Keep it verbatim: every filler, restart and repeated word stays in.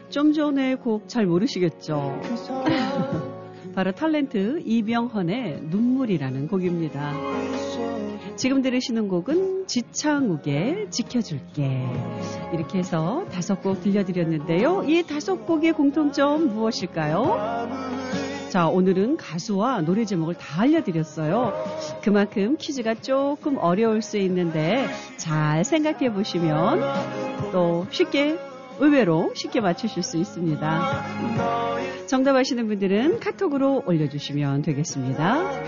좀 전에 곡 잘 모르시겠죠? 바로 탤런트 이병헌의 눈물이라는 곡입니다. 지금 들으시는 곡은 지창욱의 지켜줄게. 이렇게 해서 다섯 곡 들려드렸는데요. 이 다섯 곡의 공통점 무엇일까요? 자, 오늘은 가수와 노래 제목을 다 알려드렸어요. 그만큼 퀴즈가 조금 어려울 수 있는데 잘 생각해 보시면 또 쉽게, 의외로 쉽게 맞추실 수 있습니다. 정답 아시는 분들은 카톡으로 올려주시면 되겠습니다.